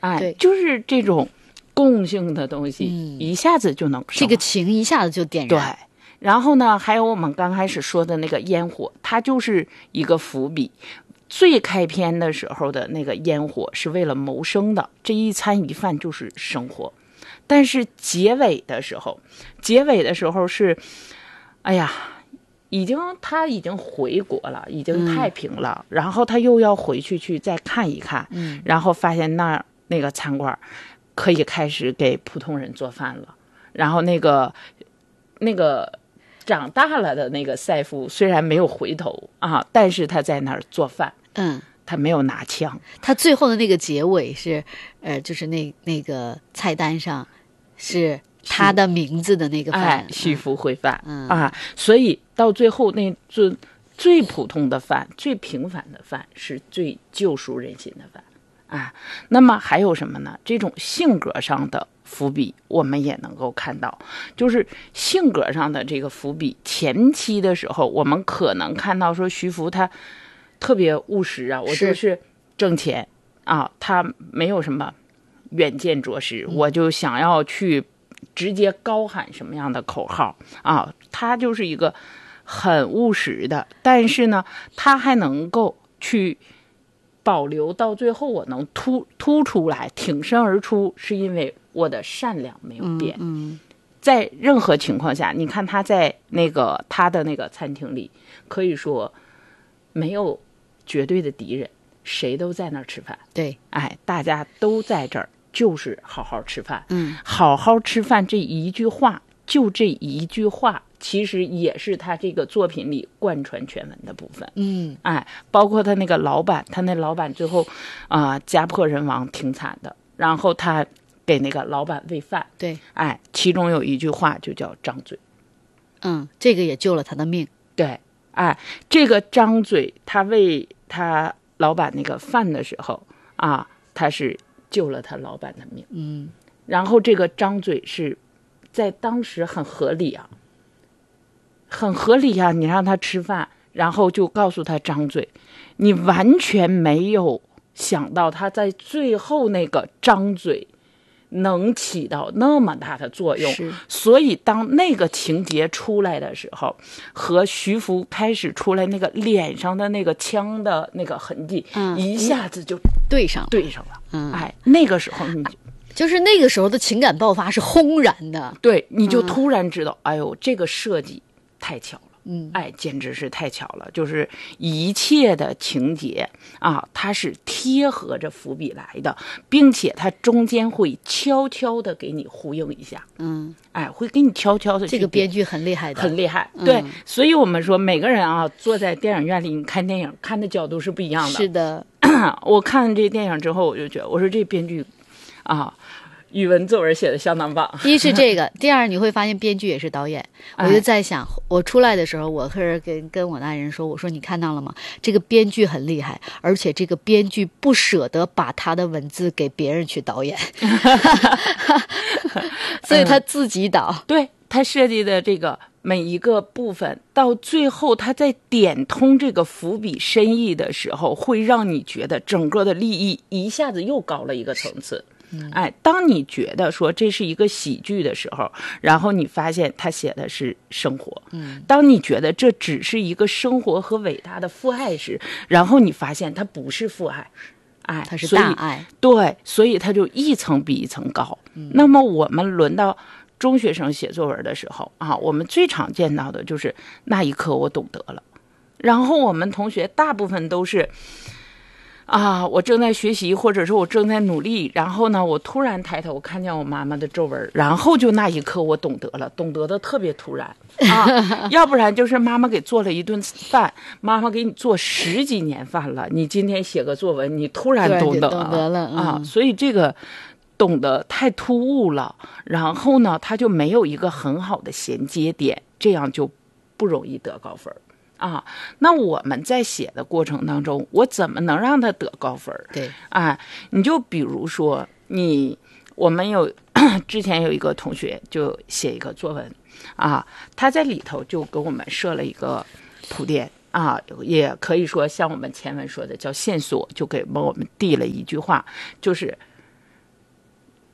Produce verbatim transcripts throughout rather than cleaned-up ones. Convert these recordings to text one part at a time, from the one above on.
哎，就是这种共性的东西，嗯、一下子就能这个情一下子就点燃。 对，然后呢，还有我们刚开始说的那个烟火，它就是一个伏笔。最开篇的时候的那个烟火是为了谋生的，这一餐一饭就是生活。但是结尾的时候，结尾的时候是，哎呀，已经他已经回国了，已经太平了，嗯、然后他又要回去去再看一看，嗯、然后发现那那个餐馆可以开始给普通人做饭了，然后那个那个。长大了的那个赛夫虽然没有回头啊，但是他在那儿做饭， 嗯， 他没有拿枪。 他最后的那个结尾是，呃，就是那那个菜单上是他的名字的那个饭， 哎，徐福会饭、 嗯、 啊，所以到最后那最最普通的饭、最平凡的饭是最救赎人心的饭啊。那么还有什么呢？这种性格上的伏笔我们也能够看到，就是性格上的这个伏笔。前期的时候我们可能看到说徐福他特别务实啊，我就是挣钱啊，他没有什么远见卓识、嗯、我就想要去直接高喊什么样的口号啊，他就是一个很务实的，但是呢他还能够去保留到最后，我能突突出来挺身而出，是因为我的善良没有变。 嗯嗯、 在任何情况下，你看他在那个他的那个餐厅里，可以说没有绝对的敌人，谁都在那儿吃饭。 对， 哎，大家都在这儿，就是好好吃饭。 嗯， 好好吃饭这一句话，就这一句话。其实也是他这个作品里贯穿全文的部分。 嗯， 哎，包括他那个老板，他那老板最后啊、呃、家破人亡，挺惨的。然后他给那个老板喂饭， 对， 哎，其中有一句话就叫张嘴。 嗯，这个也救了他的命。 对，哎，这个张嘴，他喂他老板那个饭的时候啊，他是救了他老板的命。 嗯， 然后这个张嘴是在当时很合理啊。很合理啊，你让他吃饭，然后就告诉他张嘴，你完全没有想到他在最后那个张嘴能起到那么大的作用。所以当那个情节出来的时候，和徐福开始出来那个脸上的那个枪的那个痕迹、嗯、一下子就对上了对上了。 嗯， 哎，那个时候你就就是那个时候的情感爆发是轰然的。 对，你就突然知道、嗯、哎呦，这个设计太巧了， 嗯， 哎，简直是太巧了！就是一切的情节啊，它是贴合着伏笔来的，并且它中间会悄悄的给你呼应一下， 嗯， 哎，会给你悄悄的。 这个编剧很厉害的， 很厉害。对、嗯，所以我们说每个人啊，坐在电影院里，你看电影看的角度是不一样的。 是的， 我看这电影之后，我就觉得，我说这编剧啊。语文作文写的相当棒。 一是这个，第二你会发现编剧也是导演。我就在想，我出来的时候，我是跟跟我那人说，我说你看到了吗？这个编剧很厉害，而且这个编剧不舍得把他的文字给别人去导演，所以他自己导。 嗯、对，他设计的这个每一个部分，到最后他在点通这个伏笔深意的时候，会让你觉得整个的立意一下子又高了一个层次。哎，当你觉得说这是一个喜剧的时候，然后你发现他写的是生活。 嗯， 当你觉得这只是一个生活和伟大的父爱时，然后你发现它不是父爱，哎， 它是大爱。 对，所以它就一层比一层高。嗯，那么我们轮到中学生写作文的时候啊，我们最常见到的就是那一刻我懂得了，然后我们同学大部分都是。啊，我正在学习，或者是我正在努力，然后呢，我突然抬头看见我妈妈的皱纹，然后就那一刻我懂得了，懂得的特别突然啊，要不然就是妈妈给做了一顿饭，妈妈给你做十几年饭了，你今天写个作文，你突然懂得了， 懂得了、嗯、 啊，所以这个懂得太突兀了，然后呢，它就没有一个很好的衔接点，这样就不容易得高分。啊，那我们在写的过程当中，我怎么能让他得高分？ 对， 啊，你就比如说你，我们有之前有一个同学就写一个作文，啊，他在里头就给我们设了一个铺垫啊，也可以说像我们前文说的叫线索，就给我们递了一句话，就是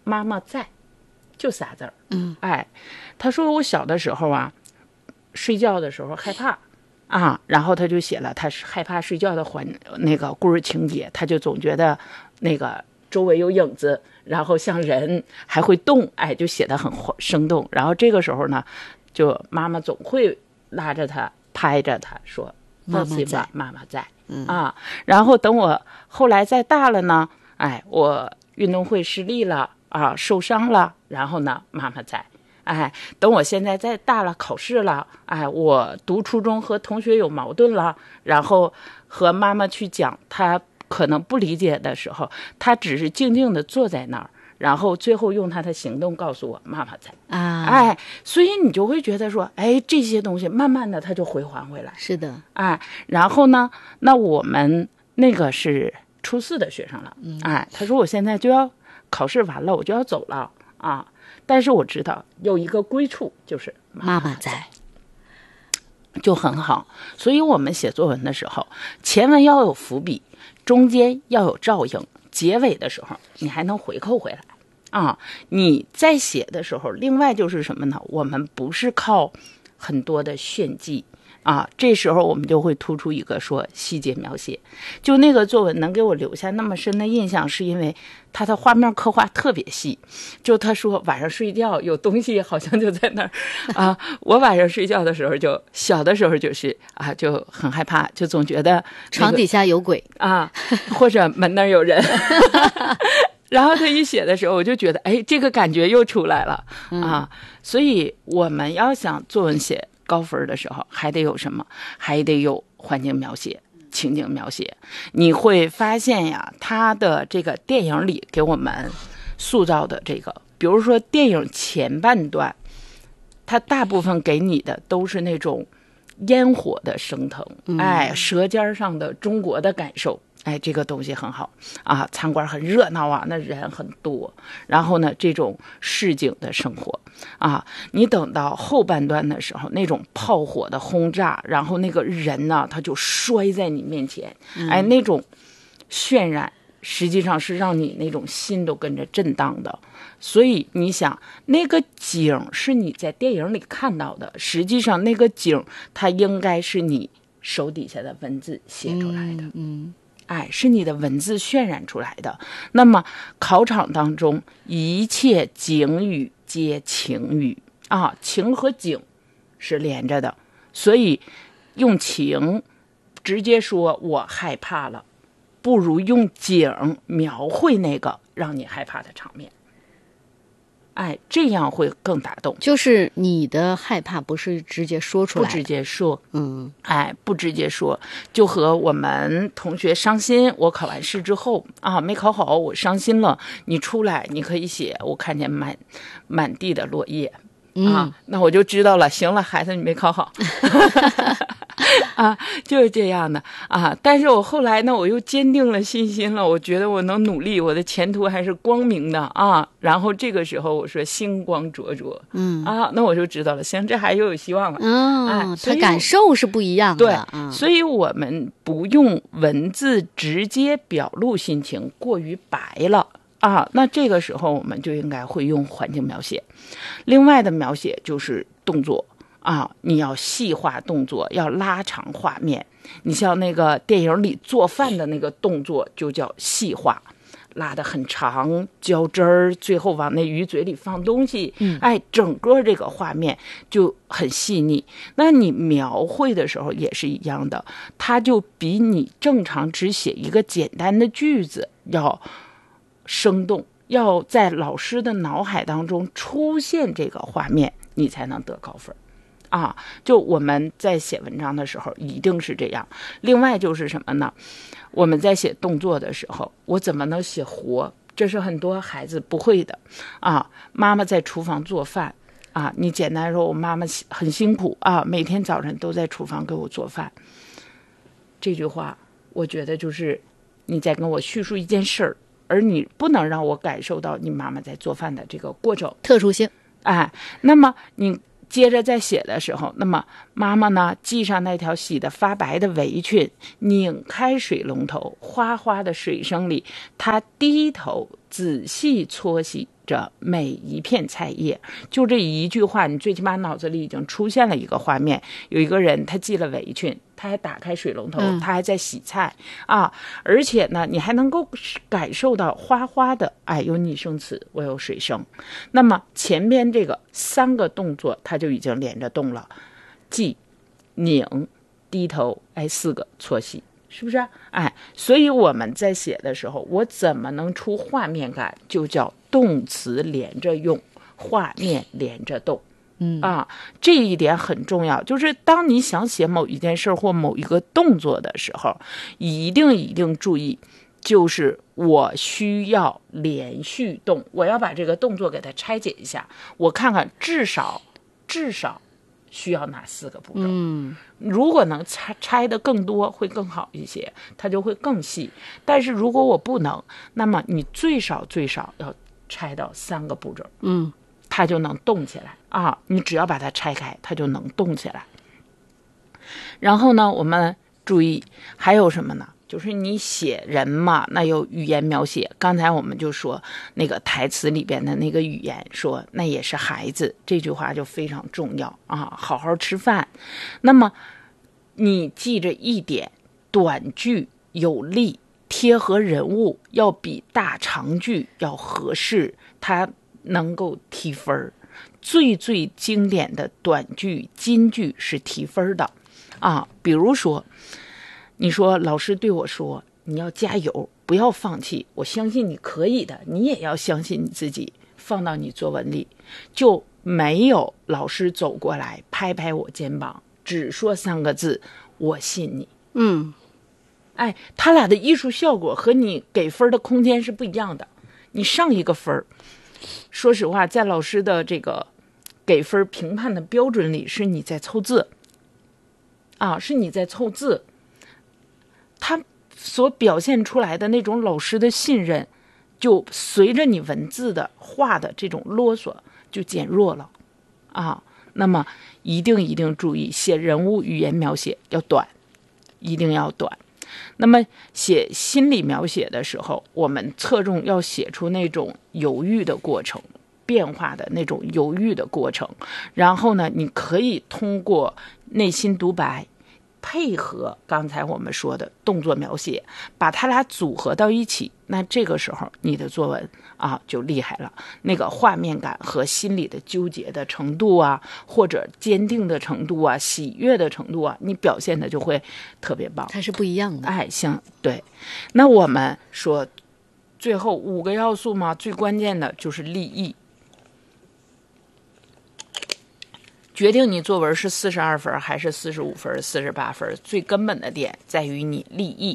妈妈在，就仨字儿。 嗯， 哎，他说我小的时候啊，睡觉的时候害怕啊，然后他就写了他是害怕睡觉的环那个故事情节，他就总觉得那个周围有影子，然后像人还会动，哎，就写得很生动。然后这个时候呢，就妈妈总会拉着他，拍着他说：“ 妈妈在， 妈妈在。” 嗯啊，然后等我后来再大了呢，哎，我运动会失利了啊，受伤了，然后呢，妈妈在。哎，等我现在再大了，考试了，哎，我读初中和同学有矛盾了，然后和妈妈去讲，她可能不理解的时候，她只是静静的坐在那儿，然后最后用她的行动告诉我妈妈在。 啊， 哎，所以你就会觉得说，哎，这些东西慢慢的它就回还回来。 是的， 哎，然后呢，那我们那个是初四的学生了， 嗯， 哎，他说我现在就要考试完了，我就要走了啊。但是我知道有一个归处，就是妈妈在， 就很好。所以我们写作文的时候，前文要有伏笔，中间要有照应，结尾的时候你还能回扣回来啊。你在写的时候，另外就是什么呢？我们不是靠很多的炫技啊，这时候我们就会突出一个说细节描写。就那个作文能给我留下那么深的印象，是因为他的画面刻画特别细。就他说晚上睡觉有东西好像就在那儿啊，我晚上睡觉的时候就小的时候就是啊就很害怕，就总觉得、那个、 床底下有鬼啊，或者门那儿有人。然后他一写的时候，我就觉得哎，这个感觉又出来了啊。所以我们要想作文写高分的时候，还得有什么？还得有环境描写、情景描写。你会发现呀，他的这个电影里给我们塑造的这个，比如说电影前半段，它大部分给你的都是那种烟火的升腾，哎，舌尖上的中国的感受。哎，这个东西很好啊，餐馆很热闹啊，那人很多。然后呢，这种市井的生活啊，你等到后半段的时候，那种炮火的轰炸，然后那个人呢，他就摔在你面前，哎，那种渲染实际上是让你那种心都跟着震荡的。所以你想，那个景是你在电影里看到的，实际上那个景它应该是你手底下的文字写出来的。 嗯。嗯， 哎，是你的文字渲染出来的。那么考场当中，一切景语皆情语啊，情和景是连着的，所以用情直接说我害怕了，不如用景描绘那个让你害怕的场面。哎，这样会更打动。 就是你的害怕不是直接说出来， 不直接说， 嗯， 哎，不直接说，就和我们同学伤心，我考完试之后啊，没考好，我伤心了。你出来，你可以写，我看见满满地的落叶。啊， 嗯， 那我就知道了。行了，孩子，你没考好，啊，就是这样的啊。但是我后来呢，我又坚定了信心了。我觉得我能努力，我的前途还是光明的啊。然后这个时候我说星光灼灼， 嗯啊，那我就知道了，行，这还又有希望了。 嗯， 哎， 他感受是不一样的。 对， 嗯， 所以我们不用文字直接表露心情，过于白了。啊，那这个时候我们就应该会用环境描写。另外的描写就是动作啊，你要细化动作，要拉长画面。你像那个电影里做饭的那个动作就叫细化，拉得很长，浇汁儿，最后往那鱼嘴里放东西。 嗯， 哎，整个这个画面就很细腻。那你描绘的时候也是一样的，它就比你正常只写一个简单的句子要生动，要在老师的脑海当中出现这个画面，你才能得高分啊！就我们在写文章的时候一定是这样。另外就是什么呢？我们在写动作的时候，我怎么能写活？这是很多孩子不会的啊！妈妈在厨房做饭啊，你简单说，我妈妈很辛苦啊，每天早晨都在厨房给我做饭。这句话，我觉得就是你在跟我叙述一件事儿。而你不能让我感受到你妈妈在做饭的这个过程特殊性。 哎，那么你接着在写的时候，那么妈妈呢系上那条洗得发白的围裙，拧开水龙头，哗哗的水声里，她低头仔细搓洗着每一片菜叶。就这一句话，你最起码脑子里已经出现了一个画面，有一个人他系了围裙，他还打开水龙头， 嗯、 他还在洗菜啊，而且呢你还能够感受到哗哗的，哎，有拟声词，我有水声。那么前边这个三个动作它就已经连着动了，系、拧、低头，哎，四个搓洗，是不是？哎，所以我们在写的时候，我怎么能出画面感，就叫动词连着用，画面连着动。 嗯啊，这一点很重要，就是当你想写某一件事或某一个动作的时候，一定一定注意，就是我需要连续动，我要把这个动作给它拆解一下，我看看至少至少需要哪四个步骤。 嗯， 如果能拆拆的更多会更好一些，它就会更细。但是如果我不能，那么你最少最少要拆到三个步骤。 嗯， 它就能动起来啊！你只要把它拆开，它就能动起来。然后呢，我们注意还有什么呢？就是你写人嘛，那有语言描写。刚才我们就说那个台词里边的那个语言，说那也是孩子，这句话就非常重要啊！好好吃饭。那么你记着一点，短句有力，贴合人物，要比大长句要合适，它能够提分。最最经典的短句金句是提分的啊，比如说你说老师对我说你要加油，不要放弃，我相信你可以的，你也要相信你自己，放到你作文里，就没有老师走过来拍拍我肩膀，只说三个字，我信你。 嗯， 哎，他俩的艺术效果和你给分的空间是不一样的。你上一个分，说实话，在老师的这个给分评判的标准里，是你在凑字啊，是你在凑字，他所表现出来的那种老师的信任，就随着你文字的画的这种啰嗦就减弱了啊。那么一定一定注意，写人物语言描写要短，一定要短。那么写心理描写的时候，我们侧重要写出那种犹豫的过程，变化的那种犹豫的过程。然后呢，你可以通过内心独白，配合刚才我们说的动作描写，把它俩组合到一起，那这个时候你的作文啊就厉害了。那个画面感和心理的纠结的程度啊，或者坚定的程度啊，喜悦的程度啊，你表现的就会特别棒， 它是不一样的。 哎，行，对。那我们说最后五个要素嘛，最关键的就是立意。决定你作文是四十二分还是四十五分、四十八分，最根本的点在于你立意。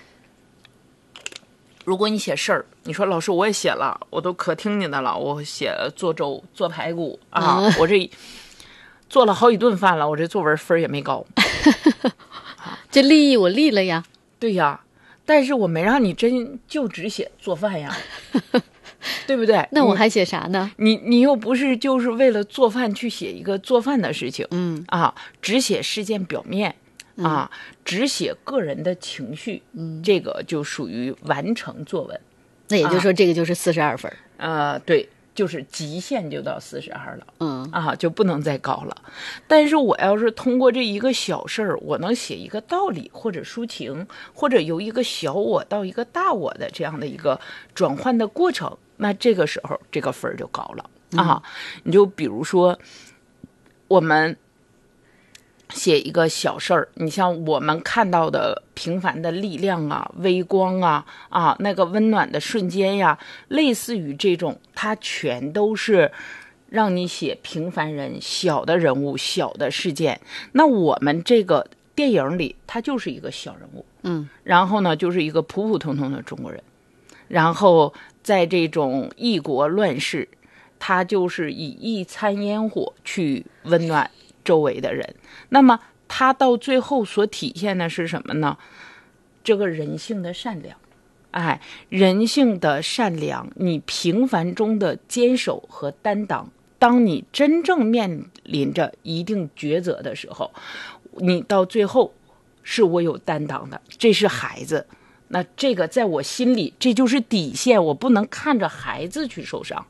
如果你写事儿，你说老师我也写了，我都可听你的了，我写做粥、做排骨啊，嗯、我这做了好几顿饭了，我这作文分也没高。 这立意我立了呀， 对呀，但是我没让你真就只写做饭呀。对不对？ 那我还写啥呢？ 你你又不是就是为了做饭去写一个做饭的事情， 嗯啊，只写事件表面， 嗯、 啊，只写个人的情绪， 嗯， 这个就属于完成作文。 那也就是说，这个就是四十二分。 呃，对，就是极限就到四十二了， 嗯啊，就不能再高了。但是我要是通过这一个小事儿，我能写一个道理，或者抒情，或者由一个小我到一个大我的这样的一个转换的过程。那这个时候这个分就高了啊！你就比如说，我们写一个小事儿，你像我们看到的平凡的力量啊、微光啊、啊那个温暖的瞬间呀，类似于这种，它全都是让你写平凡人、小的人物、小的事件。那我们这个电影里，他就是一个小人物， 嗯， 然后呢，就是一个普普通通的中国人，然后。在这种异国乱世，他就是以一餐烟火去温暖周围的人。那么他到最后所体现的是什么呢？这个人性的善良，哎，人性的善良，你平凡中的坚守和担当。当你真正面临着一定抉择的时候，你到最后是我有担当的，这是孩子。那这个在我心里，这就是底线，我不能看着孩子去受伤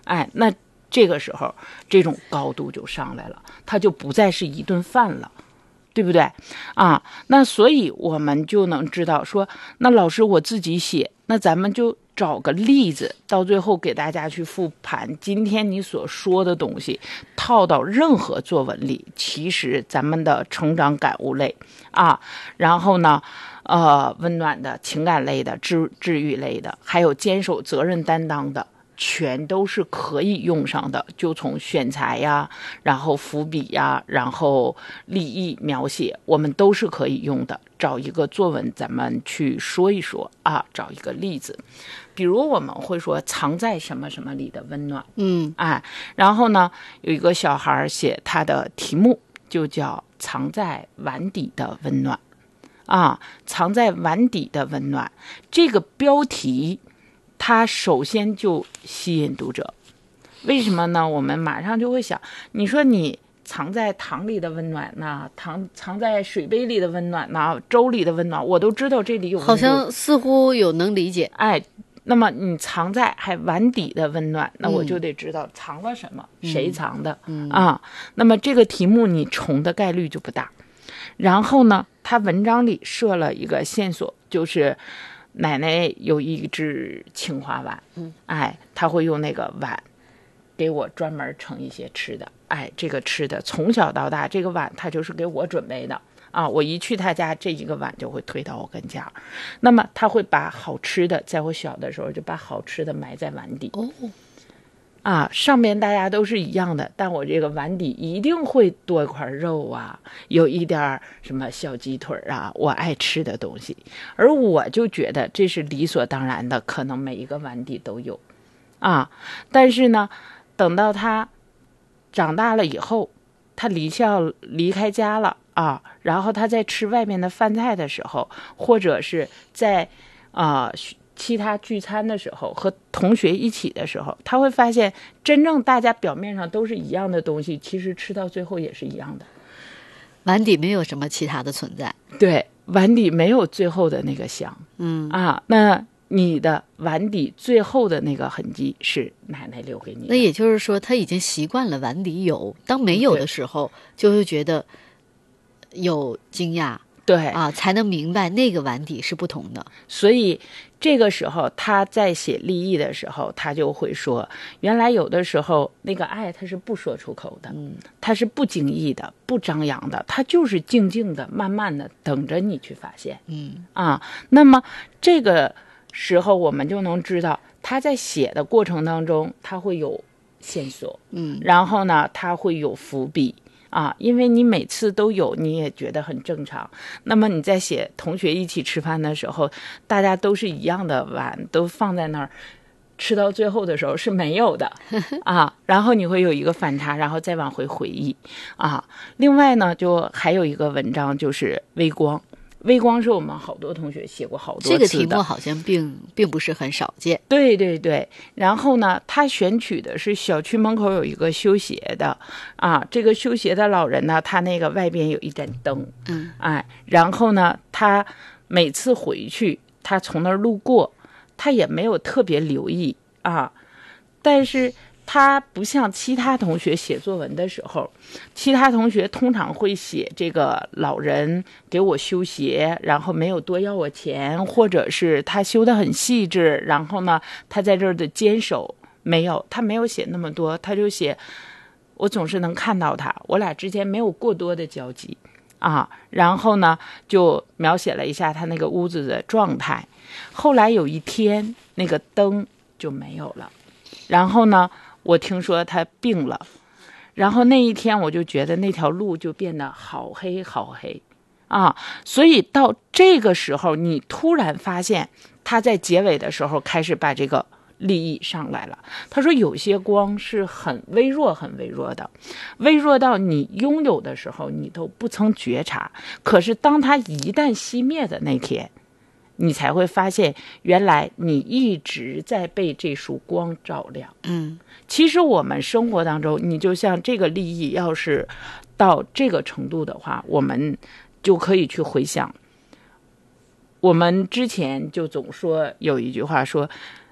哎，那这个时候这种高度就上来了，它就不再是一顿饭了，对不对啊？那所以我们就能知道说，那老师我自己写，那咱们就找个例子，到最后给大家去复盘今天你所说的东西，套到任何作文里，其实咱们的成长感悟类啊，然后呢呃温暖的情感类的、治治愈类的，还有坚守责任担当的，全都是可以用上的。就从选材呀，然后伏笔呀，然后立意描写，我们都是可以用的。找一个作文咱们去说一说啊，找一个例子，比如我们会说藏在什么什么里的温暖， 嗯， 哎，然后呢有一个小孩写他的题目就叫藏在碗底的温暖啊，藏在碗底的温暖，这个标题它首先就吸引读者。为什么呢？我们马上就会想，你说你藏在糖里的温暖呢，糖藏在水杯里的温暖呢，粥里的温暖，我都知道这里有温度， 好像似乎有能理解。 哎，那么你藏在还碗底的温暖，那我就得知道藏了什么，嗯、谁藏的、嗯、啊？那么这个题目你重的概率就不大。然后呢，他文章里设了一个线索，就是奶奶有一只青花碗，嗯，哎，他会用那个碗给我专门盛一些吃的，哎，这个吃的从小到大，这个碗他就是给我准备的啊，我一去他家，这一个碗就会推到我跟前。那么他会把好吃的，在我小的时候就把好吃的埋在碗底。 哦， 啊，上面大家都是一样的，但我这个碗底一定会多一块肉啊，有一点什么小鸡腿啊，我爱吃的东西。而我就觉得这是理所当然的，可能每一个碗底都有啊。但是呢，等到他长大了以后，他离校离开家了啊，然后他在吃外面的饭菜的时候，或者是在啊、呃其他聚餐的时候，和同学一起的时候，他会发现真正大家表面上都是一样的东西，其实吃到最后也是一样的， 碗底没有什么其他的存在。 对，碗底没有最后的那个香。 嗯啊，那你的碗底最后的那个痕迹是奶奶留给你的。 那也就是说他已经习惯了碗底有，当没有的时候就会觉得有惊讶， 对啊，才能明白那个碗底是不同的。 所以这个时候他在写立意的时候，他就会说，原来有的时候那个爱他是不说出口的，嗯，他是不经意的，不张扬的，他就是静静的慢慢的等着你去发现。 嗯啊，那么这个时候我们就能知道他在写的过程当中他会有线索， 嗯， 然后呢他会有伏笔啊，因为你每次都有，你也觉得很正常。那么你在写同学一起吃饭的时候，大家都是一样的碗都放在那儿，吃到最后的时候是没有的啊，然后你会有一个反差，然后再往回回忆啊。另外呢，就还有一个文章就是微光。微光是我们好多同学写过好多次的， 这个题目好像并并不是很少见。 对对对，然后呢，他选取的是小区门口有一个修鞋的啊，这个修鞋的老人呢，他那个外边有一盏灯， 嗯， 哎，然后呢，他每次回去，他从那儿路过，他也没有特别留意啊，但是他不像其他同学写作文的时候，其他同学通常会写这个老人给我修鞋，然后没有多要我钱，或者是他修得很细致，然后呢他在这儿的坚守，没有，他没有写那么多，他就写我总是能看到他，我俩之间没有过多的交集啊，然后呢就描写了一下他那个屋子的状态。后来有一天那个灯就没有了，然后呢我听说他病了，然后那一天我就觉得那条路就变得好黑好黑啊！所以到这个时候，你突然发现他在结尾的时候开始把这个立意上来了。他说有些光是很微弱很微弱的，微弱到你拥有的时候你都不曾觉察，可是当它一旦熄灭的那天，你才会发现原来你一直在被这束光照亮。 嗯， 其实我们生活当中，你就像这个利益要是到这个程度的话，我们就可以去回想，我们之前就总说有一句话说